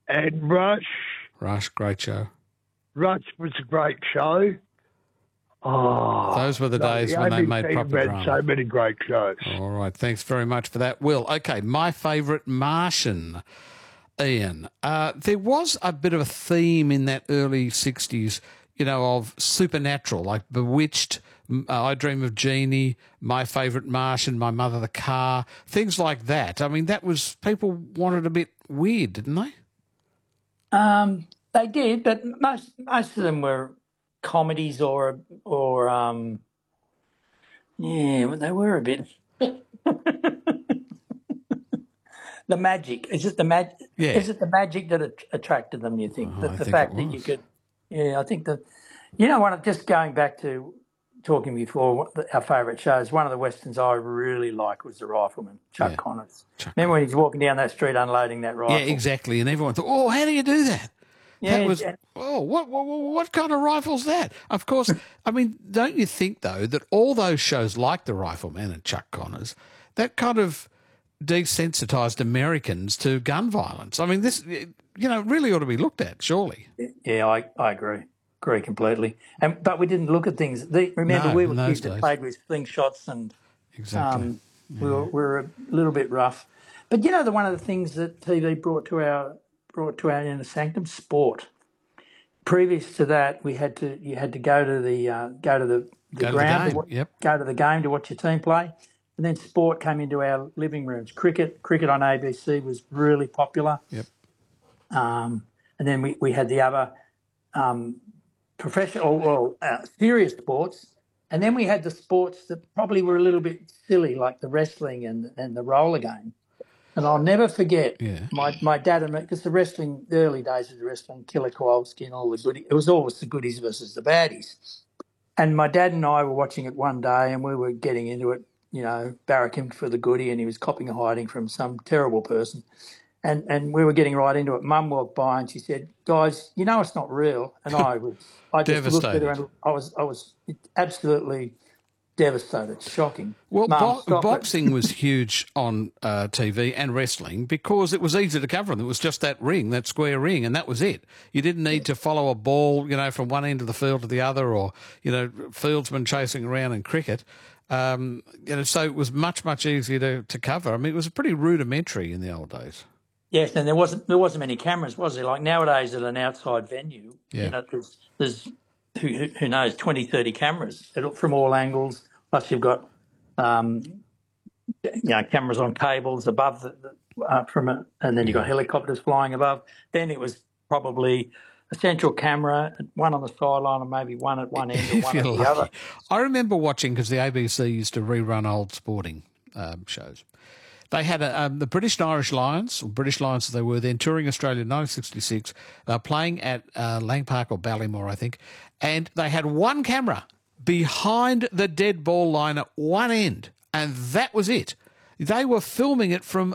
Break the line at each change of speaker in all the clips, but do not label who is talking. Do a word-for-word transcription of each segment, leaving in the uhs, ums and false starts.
And Rush.
Rush, great show.
Rush was a great show. Oh,
Those were the
no,
days
the
when they
A B C
made proper
had
drama.
so many great shows.
All right, thanks very much for that, Will. Okay, my favourite Martian, Ian. Uh, there was a bit of a theme in that early sixties, you know, of supernatural, like Bewitched, uh, I Dream of Jeannie, My Favourite Martian, My Mother the Car, things like that. I mean, that was, people wanted a bit weird, didn't they?
Um, they did, but most most of them were comedies or or um, yeah, they were a bit. The magic is it the mag?
Yeah.
Is it the magic that att- attracted them? You think
Oh,
that
I
the
think
fact
it
that you
was.
could, yeah, I think that, you know, what. Just going back to talking before what the- our favourite shows. One of the westerns I really liked was The Rifleman, Chuck
Yeah.
Connors.
Chuck
Remember when he's walking down that street unloading that rifle?
Yeah, exactly. And everyone thought, oh, how do you do that?
Yeah,
That was,
and-
oh, what, what what kind of rifle's that? Of course, I mean, don't you think, though, that all those shows like The Rifleman and Chuck Connors, that kind of desensitised Americans to gun violence? I mean, this, you know, really ought to be looked at, surely.
Yeah, I, I agree. Agree completely. And but we didn't look at things. The, remember,
No,
we
in
were
those
kids
days.
that played with slingshots and
Exactly.
um, we, were, we were a little bit rough. But you know, the one of the things that T V brought to our brought to our inner sanctum, sport. Previous to that, we had to you had to go to the uh, go to the, the
Go to the
ground,
game,
wa-
yep.
go to the game to watch your team play, and then sport came into our living rooms. Cricket, cricket on A B C was really popular.
Yep.
Um, and then we, we had the other um, professional, well, uh, serious sports. And then we had the sports that probably were a little bit silly, like the wrestling and, and the roller game. And I'll never forget
Yeah.
my, my dad and me, because the wrestling, the early days of the wrestling, Killer Kowalski and all the goodies, it was always the goodies versus the baddies. And my dad and I were watching it one day and we were getting into it, you know, barracking for the goodie, and he was copping a hiding from some terrible person. And and we were getting right into it. Mum walked by and she said, "Guys, you know it's not real." And I was, I just looked at her and I was, I was absolutely devastated, shocking.
Well,
Mum,
bo-
stop it.
boxing was huge on uh, T V and wrestling because it was easy to cover them. It was just that ring, that square ring, and that was it. You didn't need to follow a ball, you know, from one end of the field to the other, or, you know, fieldsmen chasing around in cricket. Um, you know, so it was much, much easier to, to cover. I mean, it was pretty rudimentary in the old days.
Yes, and there wasn't there wasn't many cameras, was there? Like nowadays at an outside venue,
Yeah.
you know, there's, there's who, who who knows, twenty, thirty cameras from all angles. Plus you've got, um, you know, cameras on cables above the, the, uh, from it, and then you've got helicopters flying above. Then it was probably a central camera, one on the sideline and maybe one at one end and
If
one
you're
at the
lucky.
other.
I remember watching, because the A B C used to rerun old sporting um, shows. They had a, um, the British and Irish Lions, or British Lions as they were then, touring Australia in nineteen sixty-six. They were playing at uh, Lang Park or Ballymore, I think, and they had one camera behind the dead ball line at one end, and that was it. They were filming it from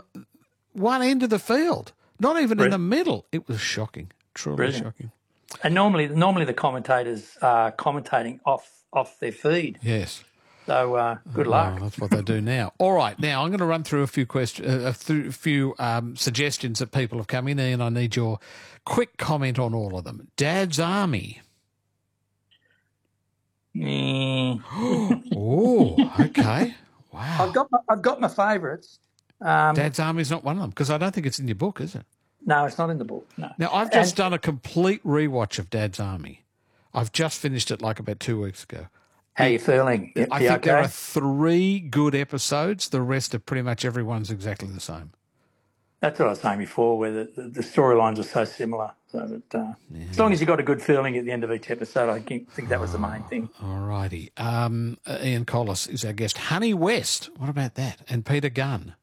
one end of the field, not even in the middle. It was shocking, truly
Brilliant.
shocking.
And normally, normally the commentators are commentating off off their feed.
Yes.
So uh, good
Oh,
luck.
that's what they do now. All right, now I'm going to run through a few questions, uh, through a few um, suggestions that people have come in, and I need your quick comment on all of them. Dad's Army.
Mm.
Oh, okay. Wow.
I've got my, I've got my favourites. Um,
Dad's Army's not one of them, because I don't think it's in your book, is it?
no, it's not in the book. No.
Now, I've just
And-
done a complete rewatch of Dad's Army. I've just finished it like about two weeks ago.
How you feeling? You,
I
you
think
okay?
there are three good episodes. The rest of pretty much everyone's exactly the same.
That's what I was saying before, where the, the, the storylines are so similar. So that uh, as long as you got a good feeling at the end of each episode, I think, think that was the main thing.
All righty. Um, uh, Ian Collis is our guest. Honey West, what about that? And Peter Gunn.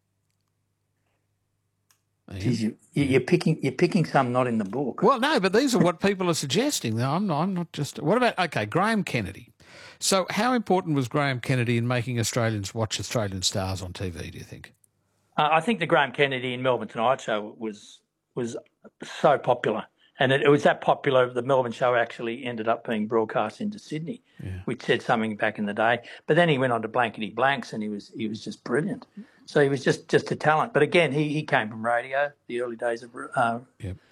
Ian?
Geez, you, you, you're picking you're picking some not in the book.
Well, no, but these are what people are suggesting. Now, I'm not, I'm not just... What about, okay, Graham Kennedy. So how important was Graham Kennedy in making Australians watch Australian stars on T V, do you think?
Uh, I think the Graham Kennedy in Melbourne Tonight show was was so popular, and it, it was that popular. The Melbourne show actually ended up being broadcast into Sydney,
Yeah.
which said something back in the day. But then he went on to Blankety Blanks, and he was he was just brilliant. So he was just, just a talent. But again, he, he came from radio, the early days of uh,
Yep.